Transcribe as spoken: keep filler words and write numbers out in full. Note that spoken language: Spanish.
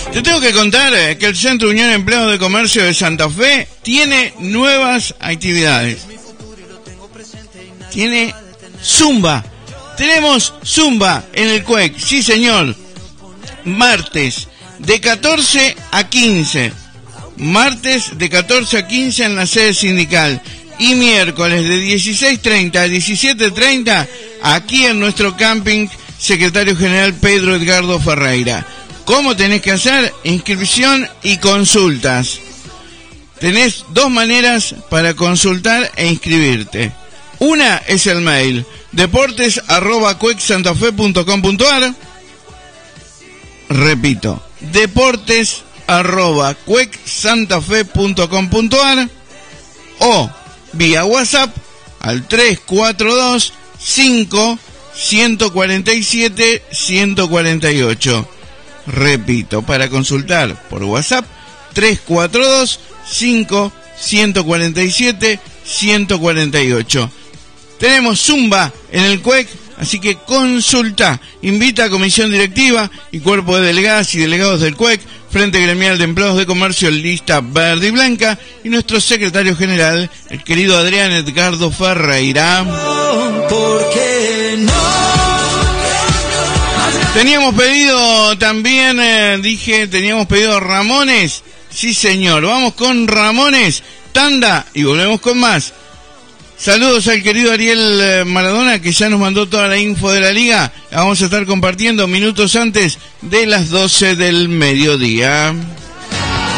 Te tengo que contar eh, que el Centro Unión Empleados de Comercio de Santa Fe tiene nuevas actividades. Tiene Zumba. Tenemos Zumba en el C U E C, sí señor. Martes de catorce a quince. Martes de catorce a quince en la sede sindical. Y miércoles de dieciséis treinta a diecisiete treinta aquí en nuestro camping Secretario General Pedro Edgardo Ferreira. ¿Cómo tenés que hacer? Inscripción y consultas. Tenés dos maneras para consultar e inscribirte. Una es el mail deportes arroba cuecsantafe punto com punto ar. Repito, deportes arroba cuecsantafe punto com punto ar o vía WhatsApp al tres cuatro dos cinco uno cuatro siete uno cuatro ocho. Repito, para consultar por WhatsApp tres cuatro dos cinco uno cuatro siete uno cuatro ocho. Tenemos Zumba en el C U E C, así que consulta. Invita a comisión directiva y cuerpo de delegadas y delegados del C U E C, Frente Gremial de Empleados de Comercio, lista verde y blanca, y nuestro secretario general, el querido Adrián Edgardo Ferreira. ¿Por qué no? Teníamos pedido también, eh, dije, teníamos pedido Ramones. Sí, señor, vamos con Ramones, tanda y volvemos con más. Saludos al querido Ariel Maradona, que ya nos mandó toda la info de la liga. La vamos a estar compartiendo minutos antes de las doce del mediodía.